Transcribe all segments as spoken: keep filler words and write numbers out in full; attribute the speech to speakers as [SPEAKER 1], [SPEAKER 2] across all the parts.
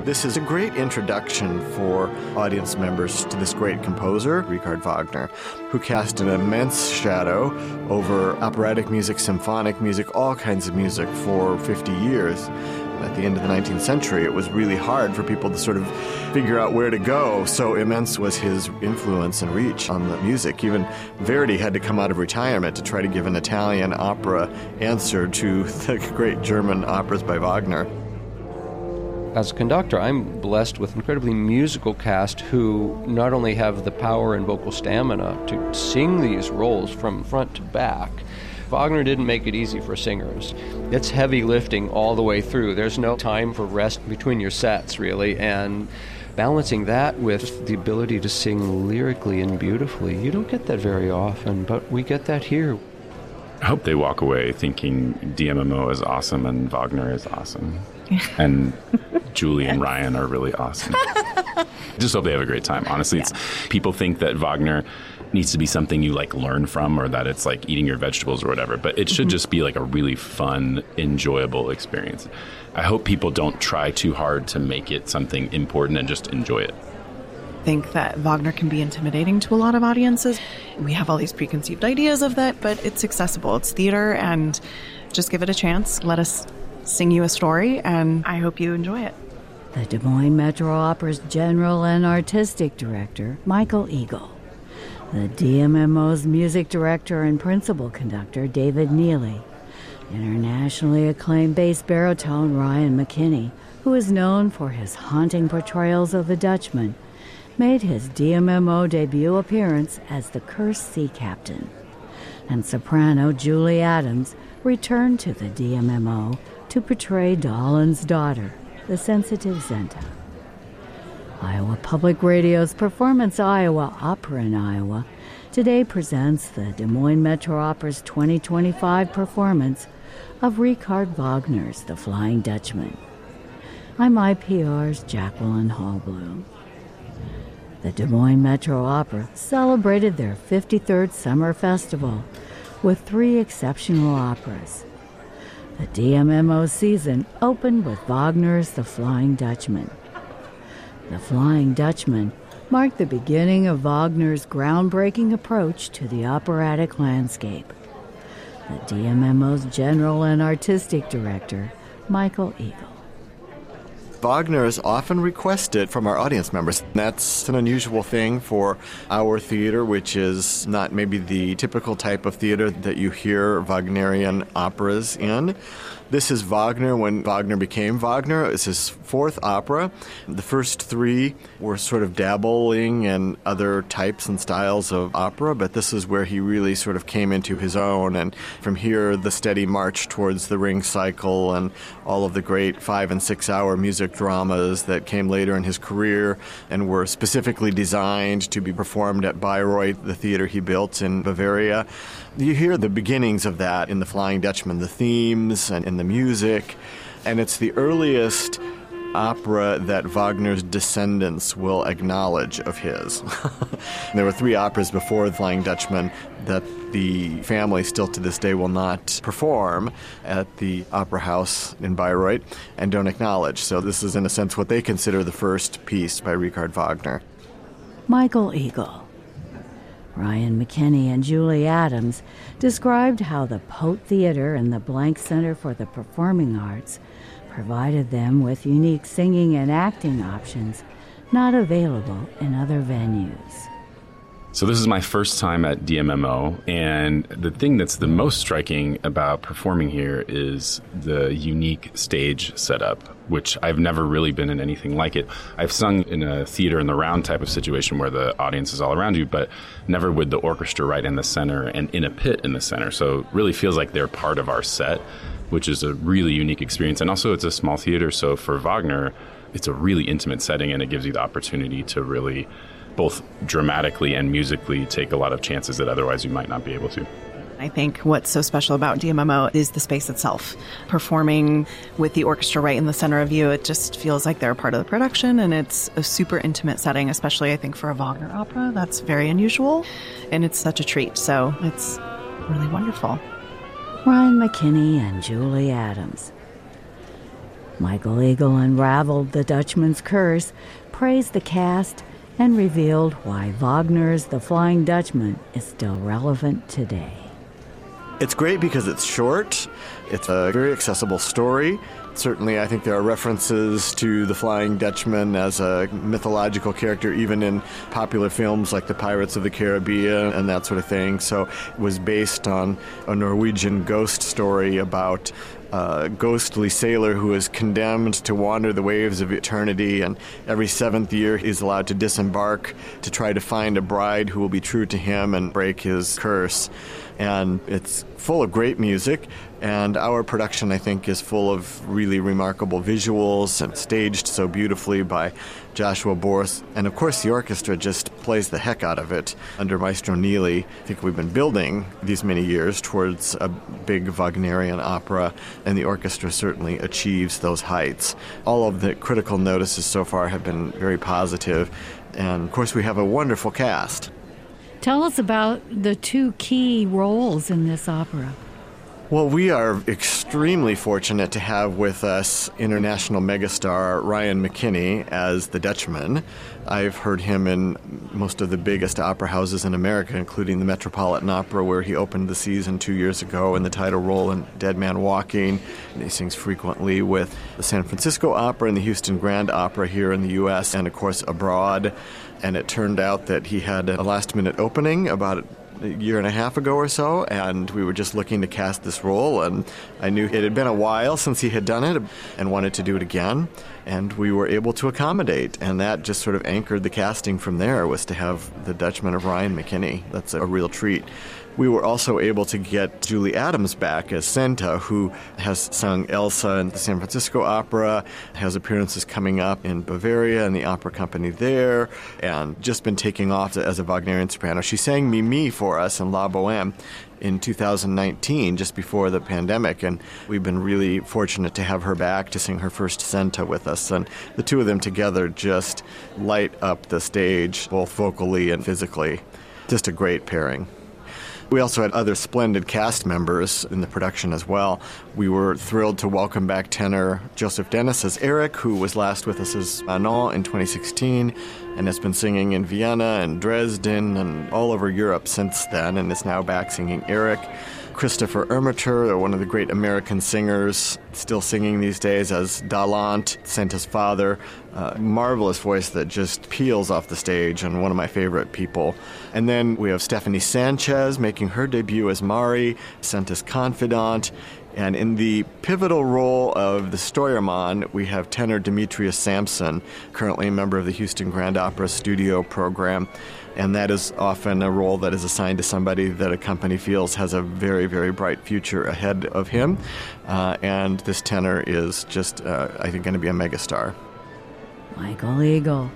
[SPEAKER 1] This is a great introduction for audience members to this great composer, Richard Wagner, who cast an immense shadow over operatic music, symphonic music, all kinds of music for fifty years. At the end of the nineteenth century, it was really hard for people to sort of figure out where to go. So immense was his influence and reach on the music. Even Verdi had to come out of retirement to try to give an Italian opera answer to the great German operas by Wagner.
[SPEAKER 2] As a conductor, I'm blessed with incredibly musical cast who not only have the power and vocal stamina to sing these roles from front to back. Wagner didn't make it easy for singers. It's heavy lifting all the way through. There's no time for rest between your sets, really, and balancing that with the ability to sing lyrically and beautifully, you don't get that very often, but we get that here.
[SPEAKER 3] I hope they walk away thinking D M M O is awesome and Wagner is awesome. And Julie and Ryan are really awesome. Just hope they have a great time. Honestly, yeah. it's, people think that Wagner needs to be something you like learn from, or that it's like eating your vegetables or whatever, but it should mm-hmm. just be like a really fun, enjoyable experience. I hope people don't try too hard to make it something important and just enjoy it.
[SPEAKER 4] I think that Wagner can be intimidating to a lot of audiences. We have all these preconceived ideas of that, but it's accessible. It's theater, and just give it a chance. Let us sing you a story, and I hope you enjoy it.
[SPEAKER 5] The Des Moines Metro Opera's general and artistic director, Michael Eagle. The D M M O's music director and principal conductor, David Neely. Internationally acclaimed bass baritone Ryan McKinney, who is known for his haunting portrayals of the Dutchman, made his D M M O debut appearance as the cursed sea captain. And soprano Julie Adams returned to the D M M O to portray Dolan's daughter, the sensitive Zenta. Iowa Public Radio's Performance Iowa Opera in Iowa today presents the Des Moines Metro Opera's twenty twenty-five performance of Richard Wagner's The Flying Dutchman. I'm I P R's Jacqueline Hallblum. The Des Moines Metro Opera celebrated their fifty-third Summer Festival with three exceptional operas. The D M M O season opened with Wagner's The Flying Dutchman. The Flying Dutchman marked the beginning of Wagner's groundbreaking approach to the operatic landscape. The D M M O's general and artistic director, Michael Eagle.
[SPEAKER 1] Wagner is often requested from our audience members. That's an unusual thing for our theater, which is not maybe the typical type of theater that you hear Wagnerian operas in. This is Wagner when Wagner became Wagner. It's his fourth opera. The first three were sort of dabbling in other types and styles of opera, but this is where he really sort of came into his own. And from here, the steady march towards the Ring Cycle and all of the great five- and six-hour music dramas that came later in his career and were specifically designed to be performed at Bayreuth, the theater he built in Bavaria. You hear the beginnings of that in The Flying Dutchman, the themes and in the music, and it's the earliest opera that Wagner's descendants will acknowledge of his. There were three operas before The Flying Dutchman that the family still to this day will not perform at the Opera House in Bayreuth and don't acknowledge. So this is, in a sense, what they consider the first piece by Richard Wagner.
[SPEAKER 5] Michael Eagle. Ryan McKinney and Julie Adams described how the Pote Theater and the Blank Center for the Performing Arts provided them with unique singing and acting options not available in other venues.
[SPEAKER 3] So this is my first time at D M M O, and the thing that's the most striking about performing here is the unique stage setup, which I've never really been in anything like it. I've sung in a theater in the round type of situation where the audience is all around you, but never with the orchestra right in the center and in a pit in the center. So it really feels like they're part of our set, which is a really unique experience. And also it's a small theater, so for Wagner, it's a really intimate setting, and it gives you the opportunity to really both dramatically and musically take a lot of chances that otherwise you might not be able to.
[SPEAKER 4] I think what's so special about D M M O is the space itself. Performing with the orchestra right in the center of you, it just feels like they're a part of the production, and it's a super intimate setting, especially I think for a Wagner opera. That's very unusual, and it's such a treat, so it's really wonderful.
[SPEAKER 5] Ryan McKinney and Julie Adams. Michael Eagle unraveled the Dutchman's curse, praised the cast, and revealed why Wagner's The Flying Dutchman is still relevant today.
[SPEAKER 1] It's great because it's short. It's a very accessible story. Certainly, I think there are references to the Flying Dutchman as a mythological character, even in popular films like the Pirates of the Caribbean and that sort of thing. So it was based on a Norwegian ghost story about a ghostly sailor who is condemned to wander the waves of eternity, and every seventh year he's allowed to disembark to try to find a bride who will be true to him and break his curse. And it's full of great music, and our production, I think, is full of really remarkable visuals and staged so beautifully by Joshua Borth. And of course, the orchestra just plays the heck out of it under Maestro Neely. I think we've been building these many years towards a big Wagnerian opera, and the orchestra certainly achieves those heights. All of the critical notices so far have been very positive, and of course, we have a wonderful cast.
[SPEAKER 5] Tell us about the two key roles in this opera.
[SPEAKER 1] Well, we are extremely fortunate to have with us international megastar Ryan McKinney as the Dutchman. I've heard him in most of the biggest opera houses in America, including the Metropolitan Opera, where he opened the season two years ago in the title role in Dead Man Walking. And he sings frequently with the San Francisco Opera and the Houston Grand Opera here in the U S and, of course, abroad. And it turned out that he had a last-minute opening about a year and a half ago or so, and we were just looking to cast this role, and I knew it had been a while since he had done it and wanted to do it again, and we were able to accommodate, and that just sort of anchored the casting from there, was to have the Dutchman of Ryan McKinney. That's a real treat. We were also able to get Julie Adams back as Senta, who has sung Elsa in the San Francisco Opera, has appearances coming up in Bavaria and the opera company there, and just been taking off as a Wagnerian soprano. She sang Mimi for us in La Boheme in two thousand nineteen, just before the pandemic, and we've been really fortunate to have her back to sing her first Senta with us, and the two of them together just light up the stage, both vocally and physically. Just a great pairing. We also had other splendid cast members in the production as well. We were thrilled to welcome back tenor Joseph Dennis as Eric, who was last with us as Manon in twenty sixteen and has been singing in Vienna and Dresden and all over Europe since then, and is now back singing Eric. Christopher Ermater, one of the great American singers, still singing these days as Dalant, Senta's father. Uh, marvelous voice that just peels off the stage, and one of my favorite people. And then we have Stephanie Sanchez making her debut as Mari, Senta's confidant. And in the pivotal role of the Steuermann, we have tenor Demetrius Sampson, currently a member of the Houston Grand Opera Studio program. And that is often a role that is assigned to somebody that a company feels has a very, very bright future ahead of him. Uh, and this tenor is just, uh, I think, going to be a megastar.
[SPEAKER 5] Michael Eagle.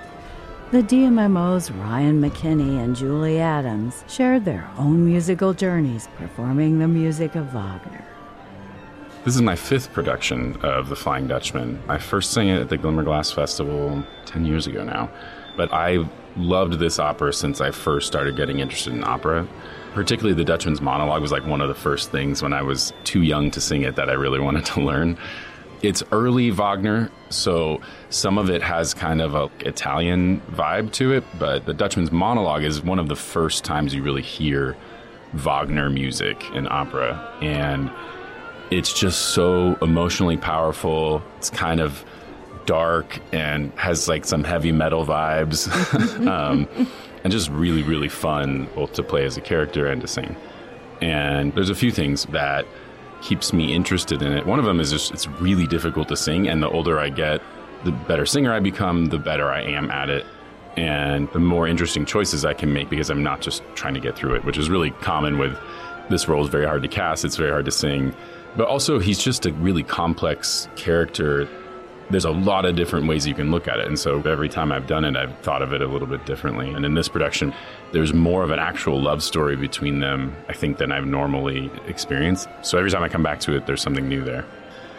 [SPEAKER 5] The D M M O's Ryan McKinney and Julie Adams shared their own musical journeys performing the music of Wagner.
[SPEAKER 3] This is my fifth production of The Flying Dutchman. I first sang it at the Glimmerglass Festival ten years ago now. But I loved this opera since I first started getting interested in opera. Particularly the Dutchman's monologue was like one of the first things when I was too young to sing it that I really wanted to learn. It's early Wagner, so some of it has kind of an Italian vibe to it, but the Dutchman's monologue is one of the first times you really hear Wagner music in opera, and it's just so emotionally powerful. It's kind of dark and has like some heavy metal vibes, um, and just really, really fun both to play as a character and to sing. And there's a few things that keeps me interested in it. One of them is just it's really difficult to sing, and the older I get, the better singer I become, the better I am at it, and the more interesting choices I can make because I'm not just trying to get through it, which is really common with this role. Is very hard to cast, it's very hard to sing, but also he's just a really complex character. There's a lot of different ways you can look at it, and so every time I've done it, I've thought of it a little bit differently. And in this production, there's more of an actual love story between them, I think, than I've normally experienced. So every time I come back to it, there's something new there.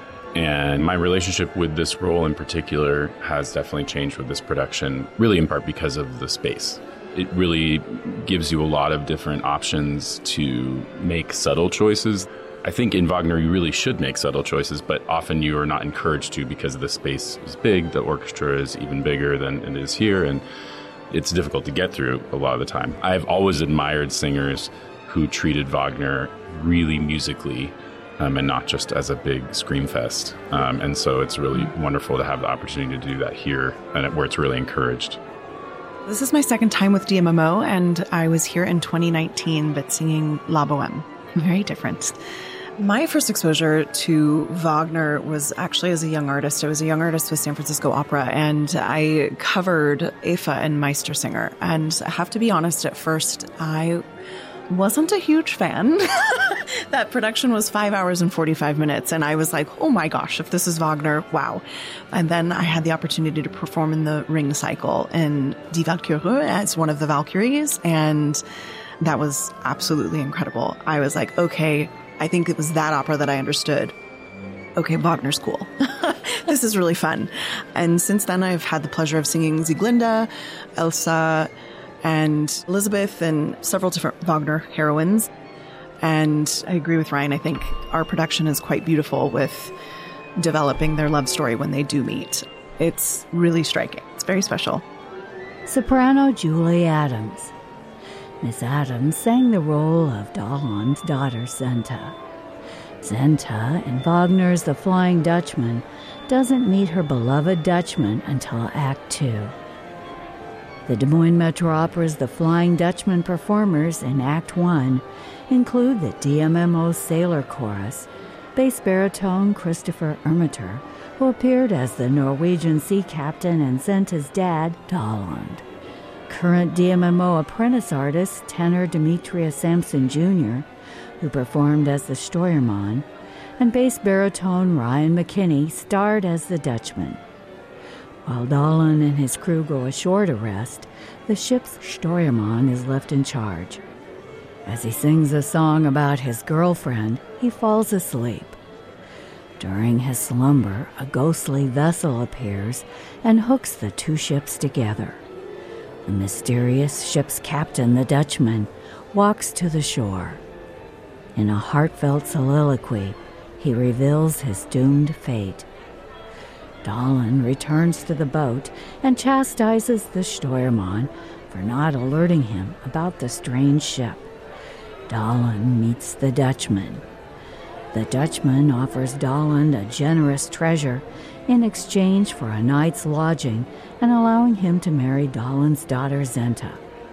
[SPEAKER 3] And my relationship with this role in particular has definitely changed with this production, really in part because of the space. It really gives you a lot of different options to make subtle choices. I think in Wagner you really should make subtle choices, but often you are not encouraged to because the space is big, the orchestra is even bigger than it is here, and it's difficult to get through a lot of the time. I've always admired singers who treated Wagner really musically um, and not just as a big scream fest. Um, and so it's really wonderful to have the opportunity to do that here, and where it's really encouraged.
[SPEAKER 4] This is my second time with D M M O, and I was here in twenty nineteen, but singing La Bohème. Very different. My first exposure to Wagner was actually as a young artist. I was a young artist with San Francisco Opera, and I covered Eva and Meistersinger. And I have to be honest, at first, I wasn't a huge fan. That production was five hours and forty-five minutes, and I was like, oh my gosh, if this is Wagner, wow. And then I had the opportunity to perform in the Ring Cycle in Die Walküre as one of the Valkyries, and that was absolutely incredible. I was like, okay, I think it was that opera that I understood. Okay, Wagner's cool. This is really fun. And since then, I've had the pleasure of singing Sieglinde, Elsa, and Elizabeth, and several different Wagner heroines. And I agree with Ryan. I think our production is quite beautiful with developing their love story when they do meet. It's really striking. It's very special.
[SPEAKER 5] Soprano Julie Adams. Miss Adams sang the role of Dahlon's daughter, Zenta. Zenta, in Wagner's The Flying Dutchman, doesn't meet her beloved Dutchman until Act Two. The Des Moines Metro Opera's The Flying Dutchman performers in Act One include the D M M O Sailor Chorus, bass baritone Christopher Ermitter, who appeared as the Norwegian sea captain and Zenta's dad, Dahlond. Current D M M O apprentice artist tenor Demetrius Sampson Junior, who performed as the Steuermann, and bass baritone Ryan McKinney starred as the Dutchman. While Dahlon and his crew go ashore to rest, the ship's Steuermann is left in charge. As he sings a song about his girlfriend, he falls asleep. During his slumber, a ghostly vessel appears and hooks the two ships together. The mysterious ship's captain, the Dutchman, walks to the shore. In a heartfelt soliloquy, he reveals his doomed fate. Dahlon returns to the boat and chastises the Steuermann for not alerting him about the strange ship. Dahlon meets the Dutchman. The Dutchman offers Dahlon a generous treasure in exchange for a night's lodging and allowing him to marry Dahlon's daughter Zenta.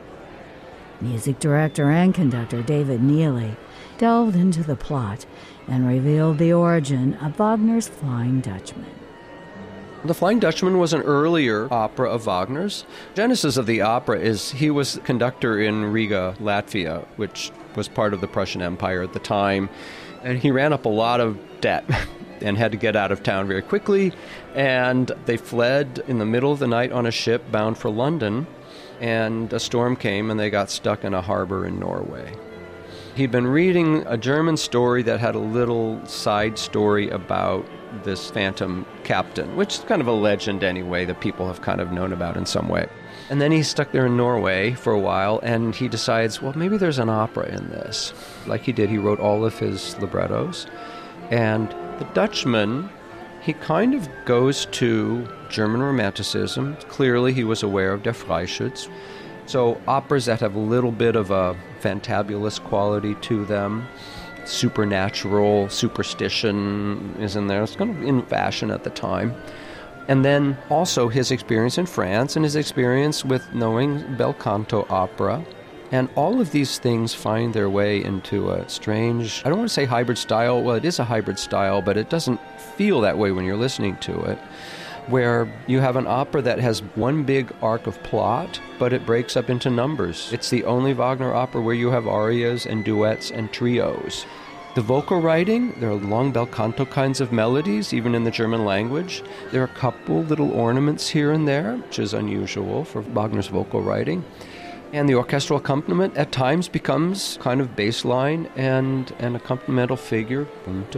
[SPEAKER 5] Music director and conductor David Neely delved into the plot and revealed the origin of Wagner's Flying Dutchman.
[SPEAKER 2] The Flying Dutchman was an earlier opera of Wagner's. Genesis of the opera is he was conductor in Riga, Latvia, which was part of the Prussian Empire at the time. And he ran up a lot of debt and had to get out of town very quickly. And they fled in the middle of the night on a ship bound for London. And a storm came and they got stuck in a harbor in Norway. He'd been reading a German story that had a little side story about this phantom captain, which is kind of a legend anyway that people have kind of known about in some way. And then he's stuck there in Norway for a while, and he decides, well, maybe there's an opera in this. Like he did, he wrote all of his librettos. And the Dutchman, he kind of goes to German Romanticism. Clearly, he was aware of Der Freischütz. So operas that have a little bit of a fantabulous quality to them, supernatural, superstition is in there. It's kind of in fashion at the time. And then also his experience in France and his experience with knowing bel canto opera. And all of these things find their way into a strange, I don't want to say hybrid style. Well, it is a hybrid style, but it doesn't feel that way when you're listening to it, where you have an opera that has one big arc of plot, but it breaks up into numbers. It's the only Wagner opera where you have arias and duets and trios. The vocal writing, there are long bel canto kinds of melodies, even in the German language. There are a couple little ornaments here and there, which is unusual for Wagner's vocal writing. And the orchestral accompaniment at times becomes kind of bass line and an accompanimental figure.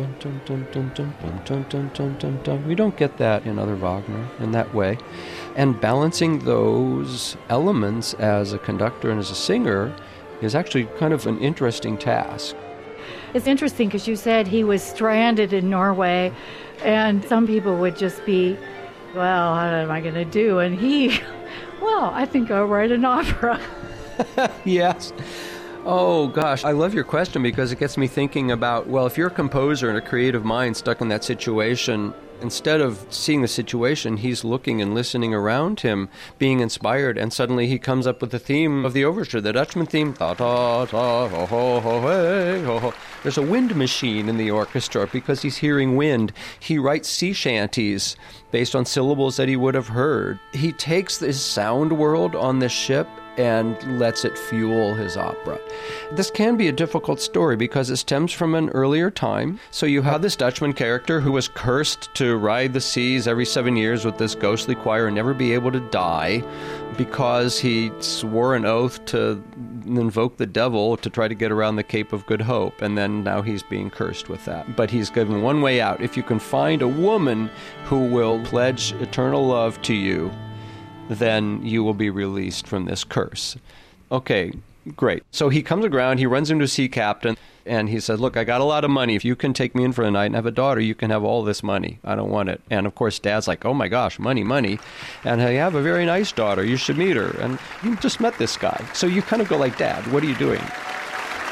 [SPEAKER 2] We don't get that in other Wagner in that way. And balancing those elements as a conductor and as a singer is actually kind of an interesting task.
[SPEAKER 6] It's interesting because you said he was stranded in Norway, and some people would just be, well, what am I going to do? And he, well, I think I'll write an opera.
[SPEAKER 2] Yes. Oh, gosh. I love your question because it gets me thinking about, well, if you're a composer and a creative mind stuck in that situation, instead of seeing the situation, he's looking and listening around him, being inspired, and suddenly he comes up with the theme of the overture, the Dutchman theme. Ta ta ta ho ho ho hey, ho ho. There's a wind machine in the orchestra because he's hearing wind. He writes sea shanties based on syllables that he would have heard. He takes his sound world on this ship and lets it fuel his opera. This can be a difficult story because it stems from an earlier time. So you have this Dutchman character who was cursed to ride the seas every seven years with this ghostly choir and never be able to die because he swore an oath to invoke the devil to try to get around the Cape of Good Hope, and then now he's being cursed with that. But he's given one way out. If you can find a woman who will pledge eternal love to you, then you will be released from this curse. Okay, great. So he comes around, he runs into a sea captain, and he says, look, I got a lot of money. If you can take me in for a night and have a daughter, you can have all this money. I don't want it. And of course, Dad's like, oh my gosh, money, money. And I have a very nice daughter. You should meet her. And you just met this guy. So you kind of go like, Dad, what are you doing?